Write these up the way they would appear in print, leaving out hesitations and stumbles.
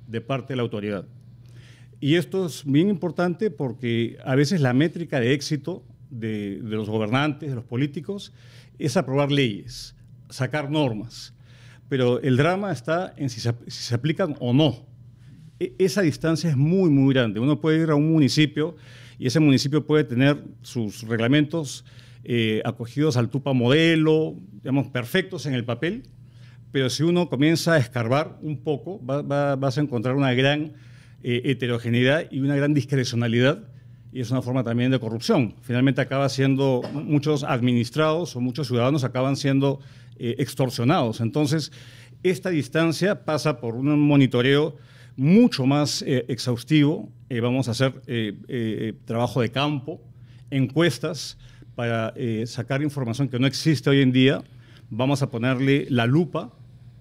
de parte de la autoridad. Y esto es bien importante porque a veces la métrica de éxito de los gobernantes, de los políticos, es aprobar leyes, sacar normas. Pero el drama está en si se aplican o no. Esa distancia es muy, muy grande. Uno puede ir a un municipio y ese municipio puede tener sus reglamentos acogidos al TUPA modelo, digamos, perfectos en el papel, pero si uno comienza a escarbar un poco, vas a encontrar una gran heterogeneidad y una gran discrecionalidad, y es una forma también de corrupción. Finalmente acaba siendo, muchos administrados o muchos ciudadanos acaban siendo extorsionados. Entonces, esta distancia pasa por un monitoreo mucho más exhaustivo. Vamos a hacer trabajo de campo, encuestas para sacar información que no existe hoy en día. Vamos a ponerle la lupa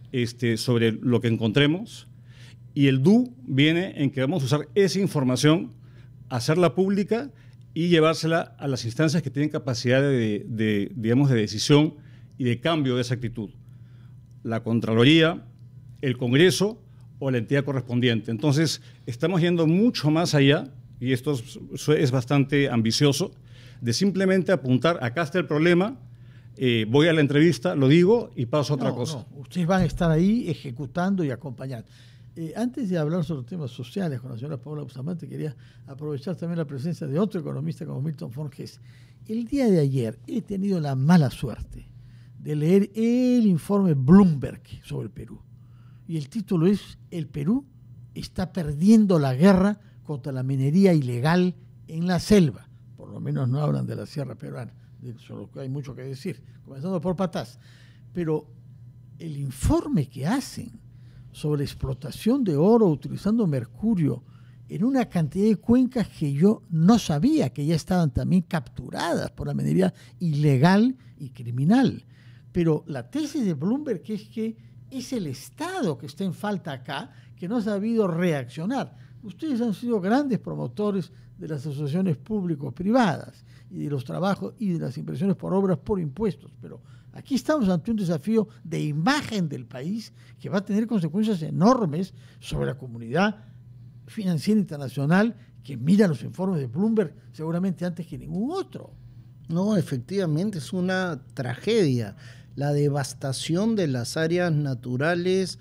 sobre lo que encontremos. Y el DU viene en que vamos a usar esa información, hacerla pública y llevársela a las instancias que tienen capacidad digamos, de decisión y de cambio de esa actitud. La Contraloría, el Congreso o la entidad correspondiente. Entonces, estamos yendo mucho más allá, y esto es bastante ambicioso, de simplemente apuntar, acá está el problema, voy a la entrevista, lo digo y paso a otra cosa. No, ustedes van a estar ahí ejecutando y acompañando. Antes de hablar sobre temas sociales con la señora Paola Bustamante, quería aprovechar también la presencia de otro economista como Milton Forges. El día de ayer he tenido la mala suerte de leer el informe Bloomberg sobre el Perú. Y el título es: el Perú está perdiendo la guerra contra la minería ilegal en la selva. Por lo menos no hablan de la sierra peruana, solo que hay mucho que decir, comenzando por Patás. Pero el informe que hacen sobre explotación de oro utilizando mercurio en una cantidad de cuencas que yo no sabía que ya estaban también capturadas por la minería ilegal y criminal. Pero la tesis de Bloomberg es que es el Estado que está en falta acá, que no ha sabido reaccionar. Ustedes han sido grandes promotores de las asociaciones público-privadas y de los trabajos y de las inversiones por obras por impuestos, pero aquí estamos ante un desafío de imagen del país que va a tener consecuencias enormes sobre la comunidad financiera internacional que mira los informes de Bloomberg seguramente antes que ningún otro. No, efectivamente es una tragedia. La devastación de las áreas naturales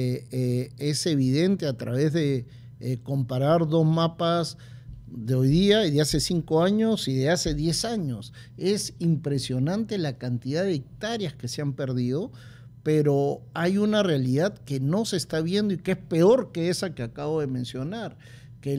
es evidente a través de comparar dos mapas de hoy día y de hace 5 años y de hace 10 años. Es impresionante la cantidad de hectáreas que se han perdido, pero hay una realidad que no se está viendo y que es peor que esa que acabo de mencionar, que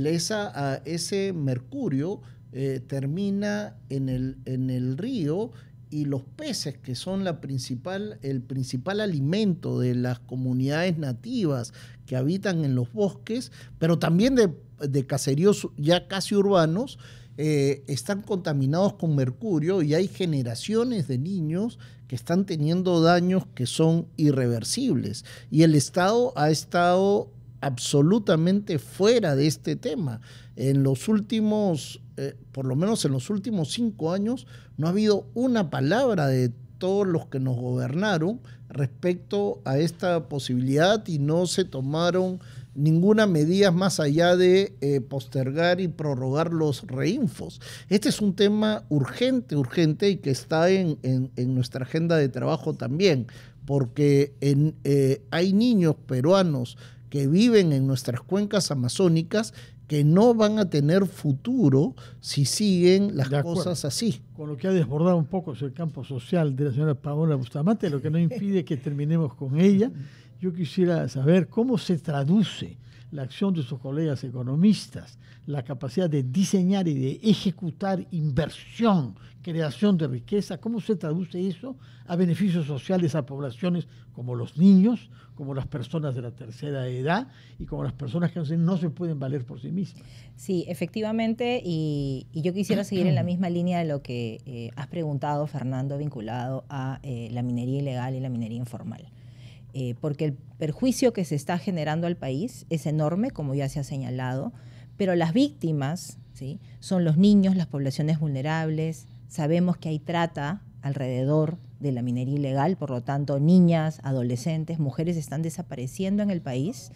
ese mercurio termina en el río, y los peces, que son el principal alimento de las comunidades nativas que habitan en los bosques, pero también de caseríos ya casi urbanos, están contaminados con mercurio, y hay generaciones de niños que están teniendo daños que son irreversibles. Y el Estado ha estado absolutamente fuera de este tema. En los últimos, por lo menos en los últimos 5 años, no ha habido una palabra de todos los que nos gobernaron respecto a esta posibilidad, y no se tomaron ninguna medida más allá de postergar y prorrogar los reinfos. Este es un tema urgente y que está en nuestra agenda de trabajo también, porque hay niños peruanos que viven en nuestras cuencas amazónicas que no van a tener futuro si siguen las cosas así. Con lo que ha desbordado un poco el campo social de la señora Paola Bustamante, lo que no impide que terminemos con ella. Yo quisiera saber cómo se traduce la acción de sus colegas economistas, la capacidad de diseñar y de ejecutar inversión, creación de riqueza, cómo se traduce eso a beneficios sociales a poblaciones como los niños, como las personas de la tercera edad y como las personas que no se pueden valer por sí mismas. Sí, efectivamente, y yo quisiera seguir en la misma línea de lo que has preguntado, Fernando, vinculado a la minería ilegal y la minería informal. Porque el perjuicio que se está generando al país es enorme, como ya se ha señalado, pero las víctimas, ¿sí?, son los niños, las poblaciones vulnerables. Sabemos que hay trata alrededor de la minería ilegal, por lo tanto, niñas, adolescentes, mujeres están desapareciendo en el país,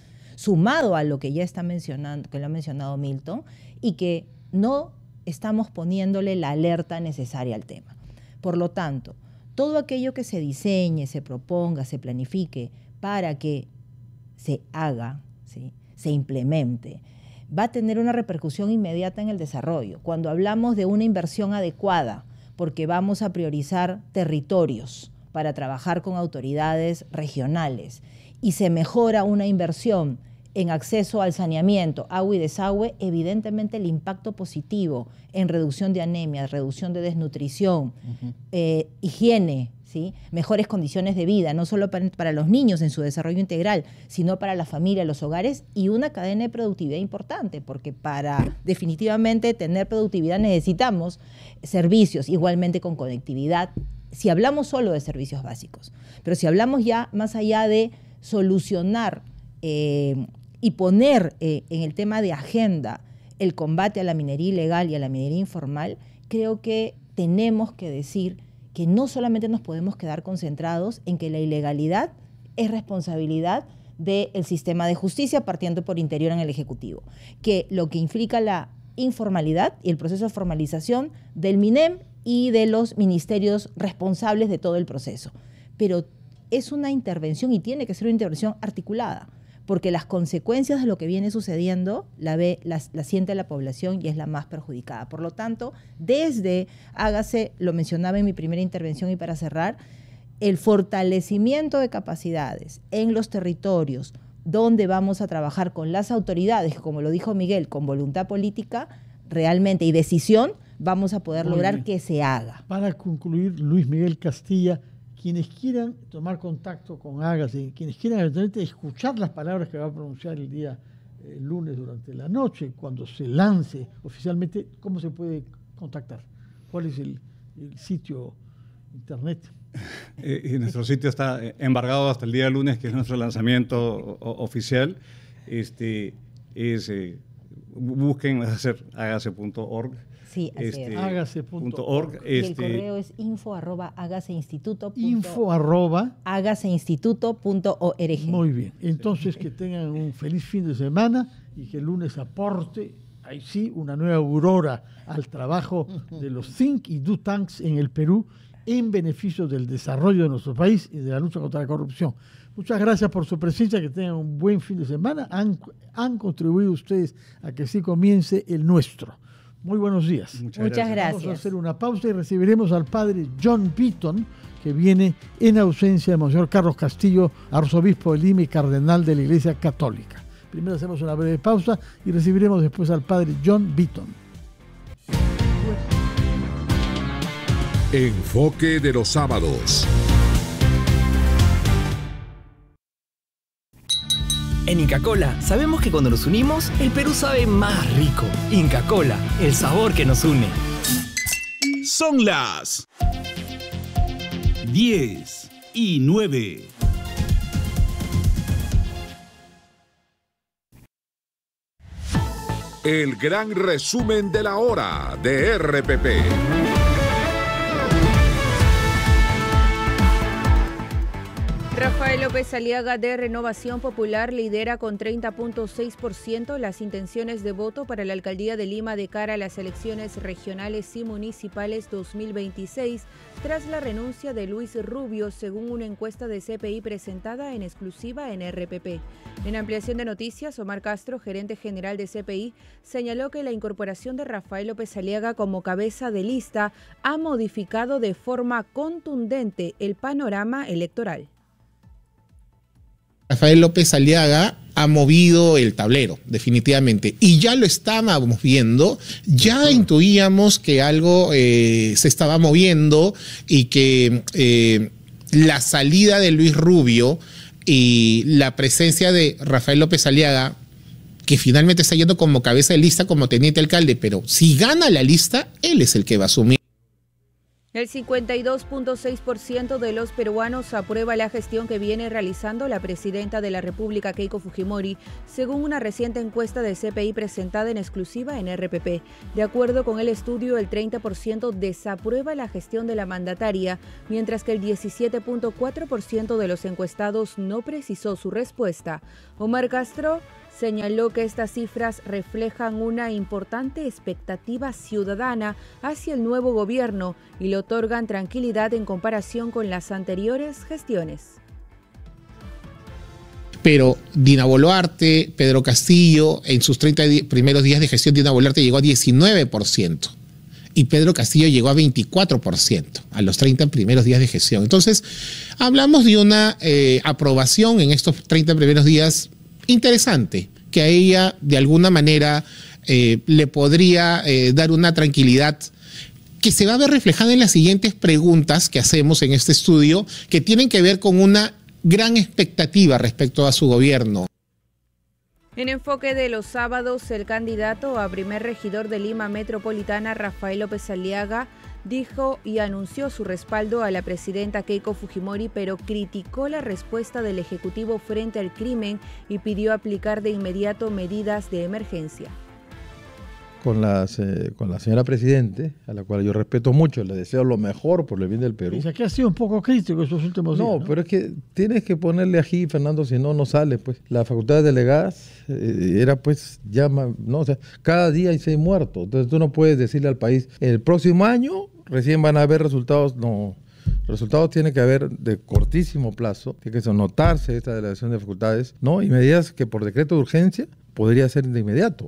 sumado a lo que ya está mencionando, que lo ha mencionado Milton, y que no estamos poniéndole la alerta necesaria al tema. Por lo tanto, todo aquello que se diseñe, se proponga, se planifique para que se haga, ¿sí?, se implemente, va a tener una repercusión inmediata en el desarrollo. Cuando hablamos de una inversión adecuada, porque vamos a priorizar territorios para trabajar con autoridades regionales, y se mejora una inversión en acceso al saneamiento, agua y desagüe, evidentemente el impacto positivo en reducción de anemia, reducción de desnutrición, higiene, ¿sí?, mejores condiciones de vida, no solo para los niños en su desarrollo integral, sino para la familia, los hogares, y una cadena de productividad importante, porque para definitivamente tener productividad necesitamos servicios, igualmente con conectividad, si hablamos solo de servicios básicos. Pero si hablamos ya más allá de solucionar y poner en el tema de agenda el combate a la minería ilegal y a la minería informal, creo que tenemos que decir que no solamente nos podemos quedar concentrados en que la ilegalidad es responsabilidad del sistema de justicia, partiendo por interior en el Ejecutivo, que lo que implica la informalidad y el proceso de formalización del MINEM y de los ministerios responsables de todo el proceso. Pero es una intervención, y tiene que ser una intervención articulada, porque las consecuencias de lo que viene sucediendo la siente la población y es la más perjudicada. Por lo tanto, hágase, lo mencionaba en mi primera intervención y para cerrar, el fortalecimiento de capacidades en los territorios donde vamos a trabajar con las autoridades, como lo dijo Miguel, con voluntad política realmente y decisión, vamos a poder lograr que se haga. Para concluir, Luis Miguel Castilla, quienes quieran tomar contacto con Hágase, quienes quieran eventualmente escuchar las palabras que va a pronunciar el día lunes durante la noche, cuando se lance oficialmente, ¿cómo se puede contactar? ¿Cuál es el sitio internet? Nuestro sitio está embargado hasta el día lunes, que es nuestro lanzamiento oficial. Busquen hágase.org. Sí, así es. Hágase.org. Y el correo es info@hágaseinstituto.org. Info@hágaseinstituto.org. Muy bien. Entonces, que tengan un feliz fin de semana y que el lunes aporte, ahí sí, una nueva aurora al trabajo de los think y do tanks en el Perú en beneficio del desarrollo de nuestro país y de la lucha contra la corrupción. Muchas gracias por su presencia, que tengan un buen fin de semana. Han contribuido ustedes a que sí comience el nuestro. Muy buenos días. Muchas gracias. Vamos a hacer una pausa y recibiremos al padre John Beaton, que viene en ausencia de Monseñor Carlos Castillo, arzobispo de Lima y cardenal de la Iglesia Católica. Primero hacemos una breve pausa y recibiremos después al padre John Beaton. Enfoque de los sábados. En Inca Kola sabemos que cuando nos unimos, el Perú sabe más rico. Inca Kola, el sabor que nos une. Son las 10:09. El gran resumen de la hora de RPP. Rafael López Aliaga de Renovación Popular lidera con 30.6% las intenciones de voto para la alcaldía de Lima de cara a las elecciones regionales y municipales 2026, tras la renuncia de Luis Rubio, según una encuesta de CPI presentada en exclusiva en RPP. En ampliación de noticias, Omar Castro, gerente general de CPI, señaló que la incorporación de Rafael López Aliaga como cabeza de lista ha modificado de forma contundente el panorama electoral. Rafael López Aliaga ha movido el tablero, definitivamente. Y ya lo estábamos viendo, ya intuíamos que algo se estaba moviendo y que la salida de Luis Rubio y la presencia de Rafael López Aliaga, que finalmente está yendo como cabeza de lista, como teniente alcalde, pero si gana la lista, él es el que va a asumir. El 52.6% de los peruanos aprueba la gestión que viene realizando la presidenta de la República, Keiko Fujimori, según una reciente encuesta de CPI presentada en exclusiva en RPP. De acuerdo con el estudio, el 30% desaprueba la gestión de la mandataria, mientras que el 17.4% de los encuestados no precisó su respuesta. Omar Castro señaló que estas cifras reflejan una importante expectativa ciudadana hacia el nuevo gobierno y le otorgan tranquilidad en comparación con las anteriores gestiones. Pero Dina Boluarte, Pedro Castillo, en sus 30 primeros días de gestión, Dina Boluarte llegó a 19% y Pedro Castillo llegó a 24% a los 30 primeros días de gestión. Entonces, hablamos de una aprobación en estos 30 primeros días interesante, que a ella de alguna manera le podría dar una tranquilidad que se va a ver reflejada en las siguientes preguntas que hacemos en este estudio, que tienen que ver con una gran expectativa respecto a su gobierno. En enfoque de los sábados, el candidato a primer regidor de Lima Metropolitana, Rafael López Aliaga, dijo y anunció su respaldo a la presidenta Keiko Fujimori, pero criticó la respuesta del Ejecutivo frente al crimen y pidió aplicar de inmediato medidas de emergencia. Con la señora Presidente, a la cual yo respeto mucho, le deseo lo mejor por el bien del Perú. Dice que ha sido un poco crítico estos últimos días, ¿no? Pero es que tienes que ponerle ají, Fernando, si no, no sale. Pues la facultad de delegadas era pues llama, ¿no? O sea, cada día hay 6 muertos. Entonces tú no puedes decirle al país, el próximo año recién van a haber resultados. No, resultados tiene que haber de cortísimo plazo, tiene que notarse esta delegación de facultades, ¿no? Y medidas que por decreto de urgencia podría ser de inmediato.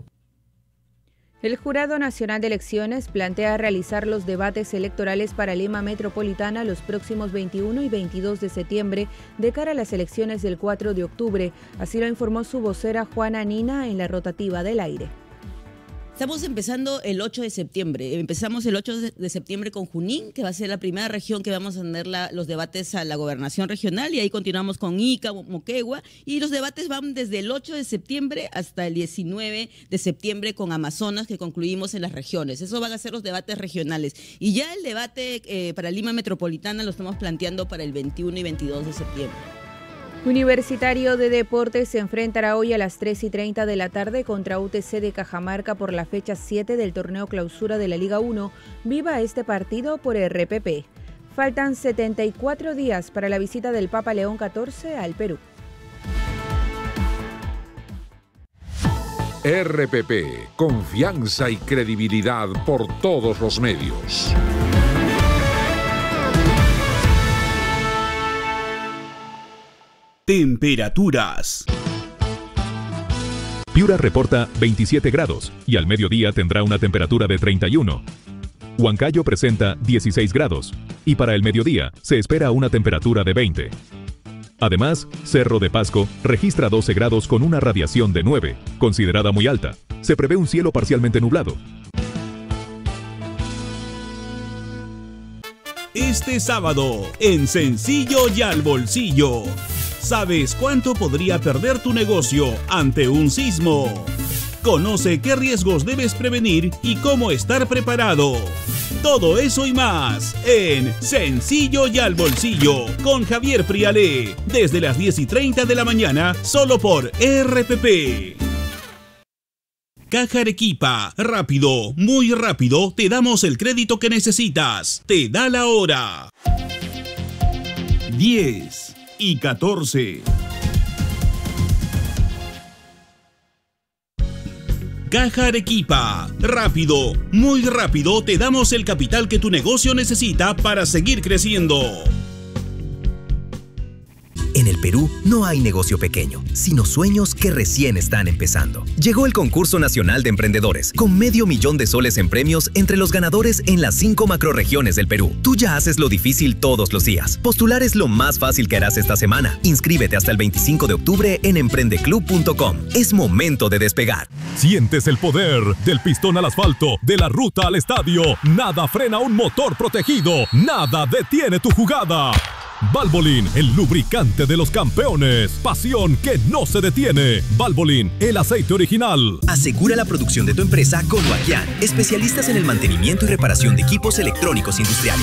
El Jurado Nacional de Elecciones plantea realizar los debates electorales para Lima Metropolitana los próximos 21 y 22 de septiembre de cara a las elecciones del 4 de octubre. Así lo informó su vocera Juana Nina en la rotativa del aire. Estamos empezando el 8 de septiembre. Empezamos el 8 de septiembre con Junín, que va a ser la primera región que vamos a tener los debates a la gobernación regional, y ahí continuamos con Ica, Moquegua, y los debates van desde el 8 de septiembre hasta el 19 de septiembre con Amazonas, que concluimos en las regiones. Eso van a ser los debates regionales. Y ya el debate para Lima Metropolitana lo estamos planteando para el 21 y 22 de septiembre. Universitario de Deportes se enfrentará hoy a las 3:30 de la tarde contra UTC de Cajamarca por la fecha 7 del torneo clausura de la Liga 1. Viva este partido por RPP. Faltan 74 días para la visita del Papa León XIV al Perú. RPP, confianza y credibilidad por todos los medios. Temperaturas. Piura reporta 27 grados y al mediodía tendrá una temperatura de 31. Huancayo presenta 16 grados y para el mediodía se espera una temperatura de 20. Además, Cerro de Pasco registra 12 grados con una radiación de 9, considerada muy alta. Se prevé un cielo parcialmente nublado. Este sábado, en Sencillo y al Bolsillo. ¿Sabes cuánto podría perder tu negocio ante un sismo? Conoce qué riesgos debes prevenir y cómo estar preparado. Todo eso y más en Sencillo y al Bolsillo con Javier Prialé, desde las 10:30 de la mañana, solo por RPP. Caja Arequipa, rápido, muy rápido, te damos el crédito que necesitas. Te da la hora. 10:14. Caja Arequipa, rápido, muy rápido, te damos el capital que tu negocio necesita para seguir creciendo. En el Perú no hay negocio pequeño, sino sueños que recién están empezando. Llegó el Concurso Nacional de Emprendedores, con $500,000 de soles en premios entre los ganadores en las 5 macrorregiones del Perú. Tú ya haces lo difícil todos los días. Postular es lo más fácil que harás esta semana. Inscríbete hasta el 25 de octubre en emprendeclub.com. Es momento de despegar. Sientes el poder del pistón al asfalto, de la ruta al estadio. Nada frena un motor protegido. Nada detiene tu jugada. Valvoline, el lubricante de los campeones. Pasión que no se detiene. Valvoline, el aceite original. Asegura la producción de tu empresa con Huaquian, especialistas en el mantenimiento y reparación de equipos electrónicos industriales.